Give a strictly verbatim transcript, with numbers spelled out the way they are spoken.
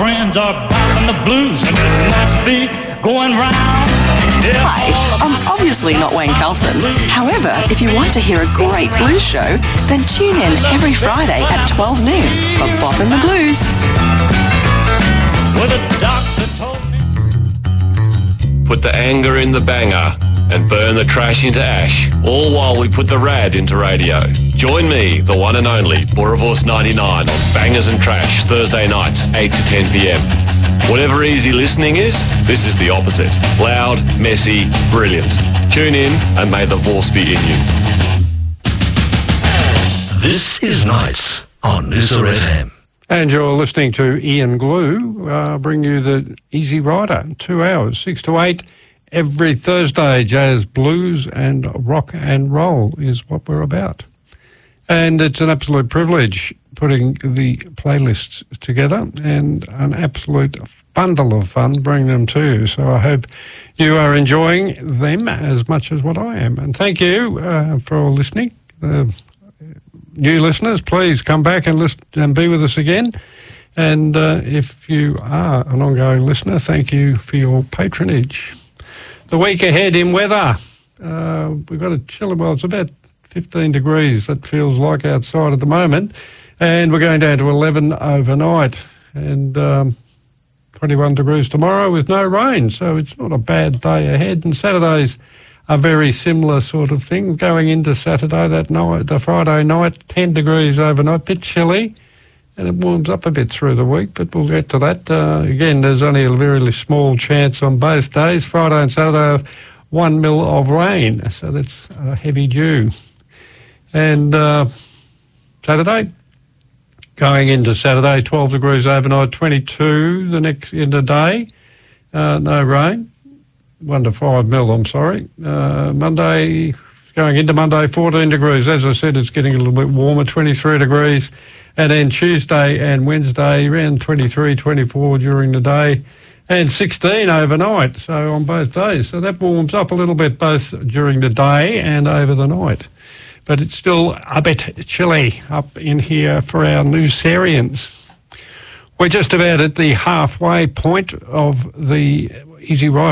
friends are bopping the blues, and it must be going round. Hi, I'm obviously not Wayne Carlson. However, if you want to hear a great blues show, then tune in every Friday at twelve noon for Boppin' the Blues. Well, the doctor told me. Put the anger in the banger and burn the trash into ash, all while we put the rad into radio. Join me, the one and only Boravorce ninety-nine on Bangers and Trash, Thursday nights, eight to ten p m. Whatever easy listening is, this is the opposite. Loud, messy, brilliant. Tune in and may the Vorce be in you. This is Nights on Noosa F M. And you're listening to Ian Glue, uh, bring you the Easy Rider, two hours, six to eight, every Thursday. Jazz, blues and rock and roll is what we're about. And it's an absolute privilege putting the playlists together and an absolute bundle of fun bringing them to you. So I hope you are enjoying them as much as what I am. And thank you uh, for all listening. Uh, new listeners, please come back and listen and be with us again. And uh, if you are an ongoing listener, thank you for your patronage. The week ahead in weather, uh, we've got a chilly, well, it's about fifteen degrees, that feels like outside at the moment. And we're going down to eleven overnight and um, twenty-one degrees tomorrow with no rain. So it's not a bad day ahead. And Saturday's a very similar sort of thing. Going into Saturday, that night, the Friday night, ten degrees overnight, bit chilly. And it warms up a bit through the week, but we'll get to that. Uh, again, there's only a very small chance on both days, Friday and Saturday, of one mil of rain. So that's a heavy dew. And uh, Saturday, going into Saturday, twelve degrees overnight, twenty-two the next in the day. Uh, no rain. One to five mil, I'm sorry. Uh, Monday, going into Monday, fourteen degrees. As I said, it's getting a little bit warmer, twenty-three degrees. And then Tuesday and Wednesday, around twenty-three, twenty-four during the day, and sixteen overnight, so on both days. So that warms up a little bit both during the day and over the night. But it's still a bit chilly up in here for our Noosarians. We're just about at the halfway point of the Easy Ride